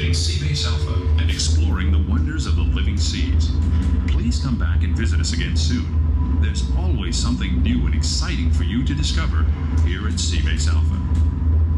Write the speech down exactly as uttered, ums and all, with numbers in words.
Studying Seabase Alpha and exploring the wonders of the living seas. Please come back and visit us again soon. There's always something new and exciting for you to discover here at Seabase Alpha.